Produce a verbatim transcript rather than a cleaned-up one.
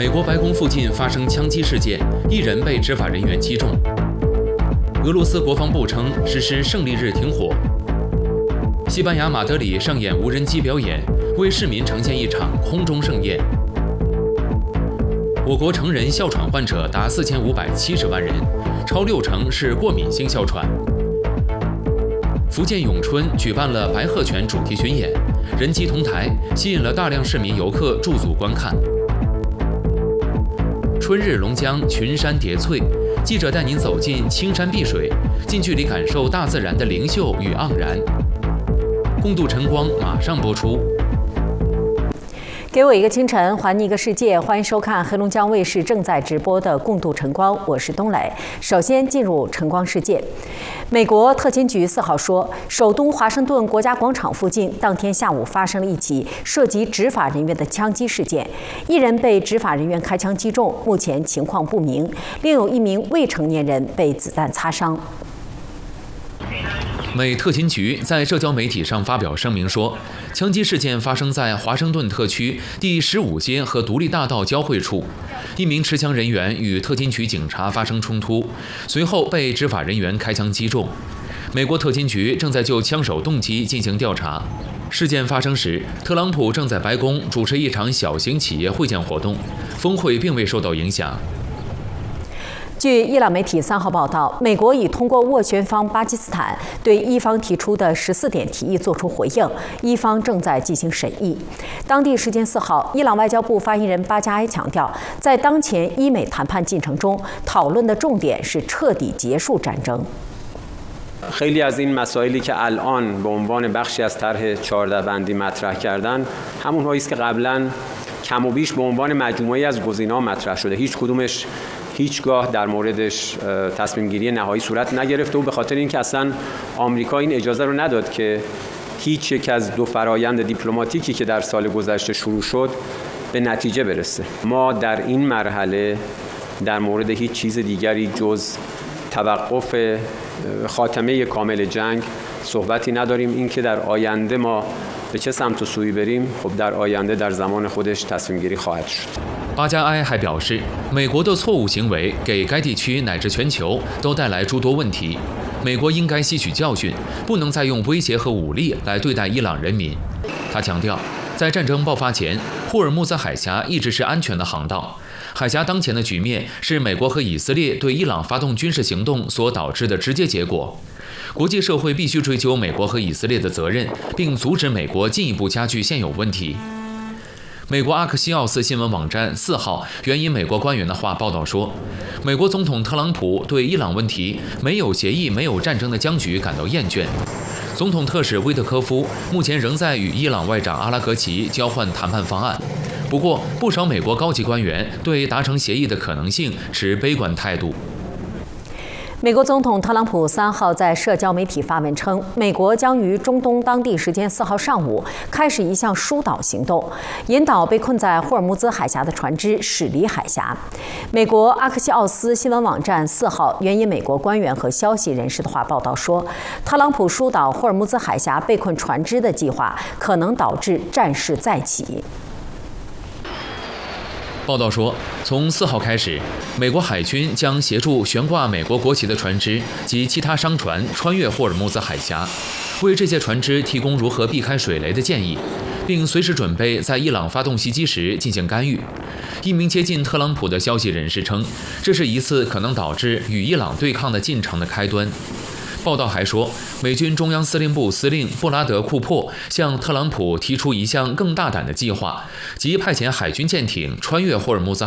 美国白宫附近发生枪击事件，一人被执法人员击中。俄罗斯国防部称实施胜利日停火。西班牙马德里上演无人机表演，为市民呈现一场空中盛宴。我国成人哮喘患者达四千五百七十万人，超六成是过敏性哮喘。福建永春举办了白鹤泉主题巡演，人机同台，吸引了大量市民游客驻足观看。春日龙江群山叠翠，记者带您走进青山碧水，近距离感受大自然的灵秀与盎然。共度晨光马上播出。 给我一个清晨，还你一个世界。欢迎收看黑龙江卫视正在直播的《共度晨光》，我是冬磊。首先进入晨光世界。美国特勤局四号说，首都华盛顿国家广场附近当天下午发生了一起涉及执法人员的枪击事件，一人被执法人员开枪击中，目前情况不明，另有一名未成年人被子弹擦伤。 美特勤局在社交媒体上发表声明说，枪击事件发生在华盛顿特区第十五街和独立大道交汇处，一名持枪人员与特勤局警察发生冲突，随后被执法人员开枪击中。美国特勤局正在就枪手动机进行调查。事件发生时，特朗普正在白宫主持一场小型企业会见活动，峰会并未受到影响。 据伊朗媒体三号报道，美国已通过斡旋方巴基斯坦对伊方提出的十四点提议作出回应，伊方正在进行审议。当地时间四号，伊朗外交部发言人巴加埃强调，在当前伊美谈判进程中，讨论的重点是彻底结束战争。 خیلی از این مسائلی که الان به عنوان بخشی از طرح چهارده بندی مطرح کردن همونهایی است که قبلا کم و بیش به عنوان مجموعه‌ای از گزینه‌ها مطرح شده. هیچ کدومش هیچگاه در موردش تصمیم گیری نهایی صورت نگرفته و به خاطر اینکه اصلا آمریکا این اجازه رو نداد که هیچ یک از دو فرایند دیپلماتیکی که در سال گذشته شروع شد به نتیجه برسه. ما در این مرحله در مورد هیچ چیز دیگری جز توقف خاتمه کامل جنگ صحبتی نداریم. این که در آینده ما به چه سمت و سوی بریم، خب در آینده در زمان خودش تصمیم گیری خواهد شد. 巴加埃还表示，美国的错误行为给该地区乃至全球都带来诸多问题，美国应该吸取教训，不能再用威胁和武力来对待伊朗人民。他强调，在战争爆发前，霍尔木兹海峡一直是安全的航道。海峡当前的局面是美国和以色列对伊朗发动军事行动所导致的直接结果。国际社会必须追究美国和以色列的责任，并阻止美国进一步加剧现有问题。美国阿克西奥斯新闻网站四号援引美国官员的话报道说，美国总统特朗普对伊朗问题没有协议、没有战争的僵局感到厌倦。总统特使威特科夫目前仍在与伊朗外长阿拉格齐交换谈判方案，不过不少美国高级官员对达成协议的可能性持悲观态度。 美国总统特朗普三号在社交媒体发文称，美国将于中东当地时间四号上午开始一项疏导行动，引导被困在霍尔木兹海峡的船只驶离海峡。美国阿克西奥斯新闻网站四号援引美国官员和消息人士的话报道说，特朗普疏导霍尔木兹海峡被困船只的计划可能导致战事再起。 报道说，从四号开始，美国海军将协助悬挂美国国旗的船只及其他商船穿越霍尔木兹海峡，为这些船只提供如何避开水雷的建议，并随时准备在伊朗发动袭击时进行干预。一名接近特朗普的消息人士称，这是一次可能导致与伊朗对抗的进程的开端。报道还说，美军中央司令部司令布拉德·库珀向特朗普提出一项更大胆的计划，即派遣海军舰艇穿越霍尔木兹